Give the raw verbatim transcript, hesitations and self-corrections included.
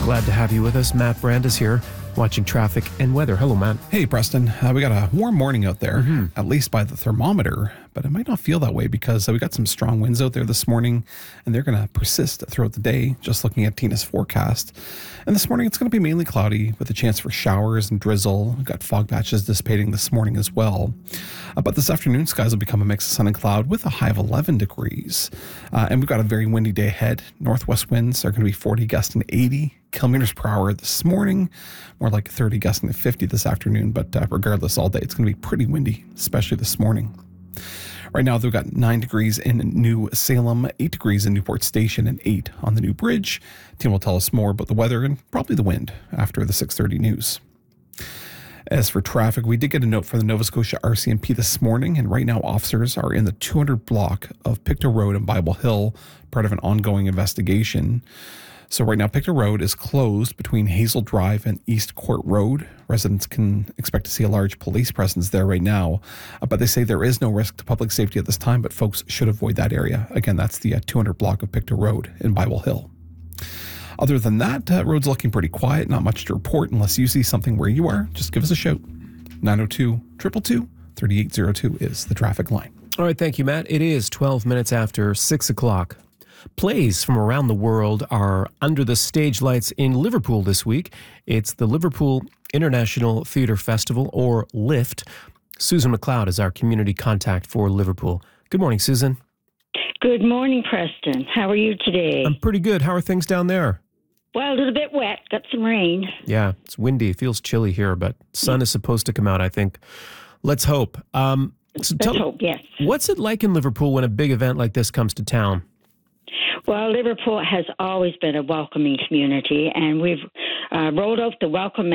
Glad to have you with us. Matt Brand is here, watching traffic and weather. Hello, Matt. Hey, Preston. Uh, we got a warm morning out there, Mm-hmm. at least by the thermometer, but it might not feel that way because uh, we got some strong winds out there this morning, and they're going to persist throughout the day, just looking at Tina's forecast. And this morning, it's going to be mainly cloudy with a chance for showers and drizzle. We've got fog patches dissipating this morning as well. Uh, but this afternoon, skies will become a mix of sun and cloud with a high of eleven degrees. Uh, and we've got a very windy day ahead. Northwest winds are going to be forty gusting to eighty kilometers per hour this morning, more like thirty gusting to fifty this afternoon. But uh, regardless, all day, it's going to be pretty windy, especially this morning. Right now, they've got nine degrees in New Salem, eight degrees in Newport Station, and eight on the New Bridge. Tim will tell us more about the weather and probably the wind after the six thirty news. As for traffic, we did get a note from the Nova Scotia R C M P this morning, and right now officers are in the two hundred block of Pictou Road and Bible Hill, part of an ongoing investigation. So right now, Pictou Road is closed between Hazel Drive and East Court Road. Residents can expect to see a large police presence there right now, uh, but they say there is no risk to public safety at this time, but folks should avoid that area. Again, that's the uh, two hundred block of Pictou Road in Bible Hill. Other than that, uh, road's looking pretty quiet, not much to report unless you see something where you are. Just give us a shout. nine oh two, two two two, three eight zero two is the traffic line. All right, thank you, Matt. It is twelve minutes after six o'clock. Plays from around the world are under the stage lights in Liverpool this week. It's the Liverpool International Theatre Festival, or LIFT. Susan McLeod is our community contact for Liverpool. Good morning, Susan. Good morning, Preston. How are you today? I'm pretty good. How are things down there? Well, a little bit wet. Got some rain. Yeah, it's windy. It feels chilly here, but sun is supposed to come out, I think. Let's hope. Um, so Let's tell, hope, yes. What's it like in Liverpool when a big event like this comes to town? Well, Liverpool has always been a welcoming community, and we've uh, rolled out the welcome